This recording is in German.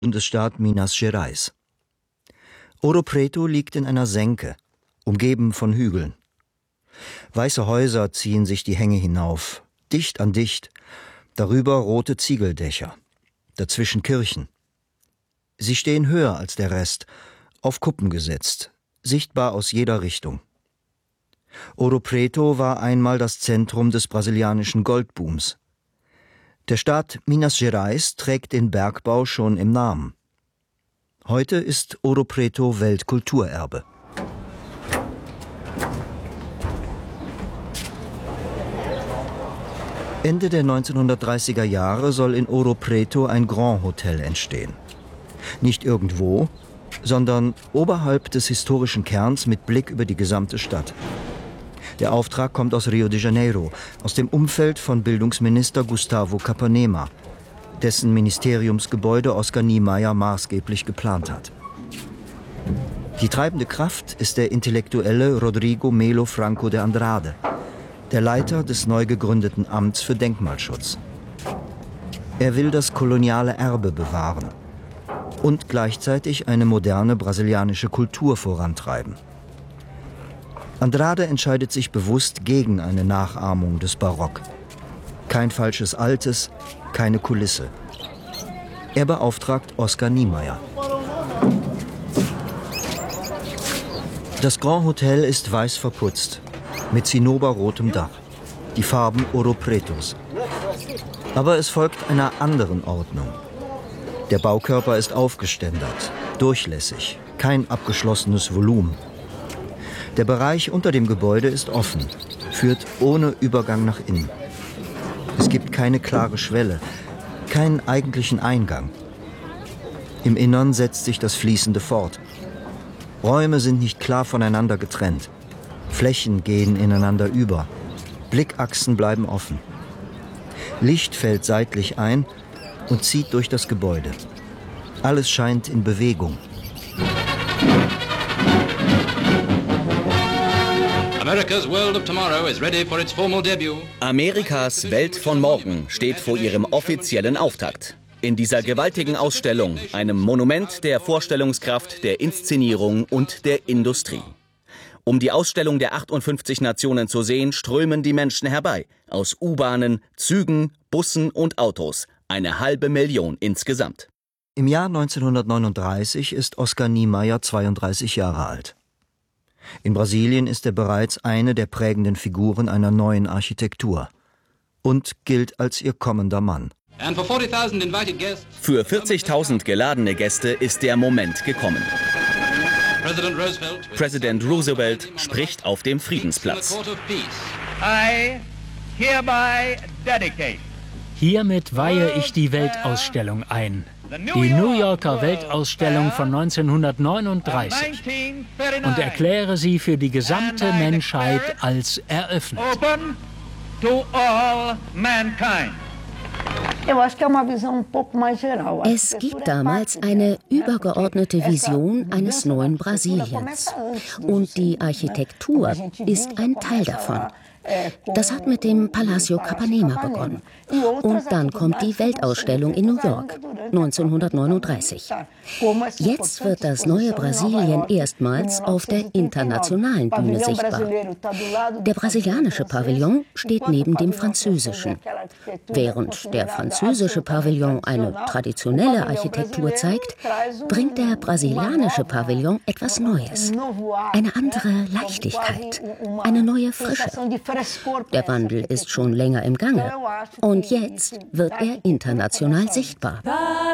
Bundesstaat Minas Gerais. Ouro Preto liegt in einer Senke, umgeben von Hügeln. Weiße Häuser ziehen sich die Hänge hinauf, dicht an dicht, darüber rote Ziegeldächer, dazwischen Kirchen. Sie stehen höher als der Rest, auf Kuppen gesetzt, sichtbar aus jeder Richtung. Ouro Preto war einmal das Zentrum des brasilianischen Goldbooms. Der Staat Minas Gerais trägt den Bergbau schon im Namen. Heute ist Ouro Preto Weltkulturerbe. Ende der 1930er Jahre soll in Ouro Preto ein Grand Hotel entstehen. Nicht irgendwo, sondern oberhalb des historischen Kerns mit Blick über die gesamte Stadt. Der Auftrag kommt aus Rio de Janeiro, aus dem Umfeld von Bildungsminister Gustavo Capanema, dessen Ministeriumsgebäude Oscar Niemeyer maßgeblich geplant hat. Die treibende Kraft ist der Intellektuelle Rodrigo Melo Franco de Andrade, der Leiter des neu gegründeten Amts für Denkmalschutz. Er will das koloniale Erbe bewahren und gleichzeitig eine moderne brasilianische Kultur vorantreiben. Andrade entscheidet sich bewusst gegen eine Nachahmung des Barock. Kein falsches Altes, keine Kulisse. Er beauftragt Oscar Niemeyer. Das Grand Hotel ist weiß verputzt, mit zinnoberrotem Dach, die Farben Ouro Pretos. Aber es folgt einer anderen Ordnung. Der Baukörper ist aufgeständert, durchlässig, kein abgeschlossenes Volumen. Der Bereich unter dem Gebäude ist offen, führt ohne Übergang nach innen. Es gibt keine klare Schwelle, keinen eigentlichen Eingang. Im Innern setzt sich das Fließende fort. Räume sind nicht klar voneinander getrennt. Flächen gehen ineinander über. Blickachsen bleiben offen. Licht fällt seitlich ein und zieht durch das Gebäude. Alles scheint in Bewegung. Amerikas Welt von morgen steht vor ihrem offiziellen Auftakt. In dieser gewaltigen Ausstellung, einem Monument der Vorstellungskraft, der Inszenierung und der Industrie. Um die Ausstellung der 58 Nationen zu sehen, strömen die Menschen herbei. Aus U-Bahnen, Zügen, Bussen und Autos. 500.000 insgesamt. Im Jahr 1939 ist Oscar Niemeyer 32 Jahre alt. In Brasilien ist er bereits eine der prägenden Figuren einer neuen Architektur und gilt als ihr kommender Mann. Für 40.000 geladene Gäste ist der Moment gekommen. Präsident Roosevelt spricht auf dem Friedensplatz. Hiermit weihe ich die Weltausstellung ein. Die New Yorker Weltausstellung von 1939 und erkläre sie für die gesamte Menschheit als eröffnet. Es gibt damals eine übergeordnete Vision eines neuen Brasiliens. Und die Architektur ist ein Teil davon. Das hat mit dem Palácio Capanema begonnen. Und dann kommt die Weltausstellung in New York, 1939. Jetzt wird das neue Brasilien erstmals auf der internationalen Bühne sichtbar. Der brasilianische Pavillon steht neben dem französischen. Während der französische Pavillon eine traditionelle Architektur zeigt, bringt der brasilianische Pavillon etwas Neues. Eine andere Leichtigkeit, eine neue Frische. Der Wandel ist schon länger im Gange und jetzt wird er international sichtbar.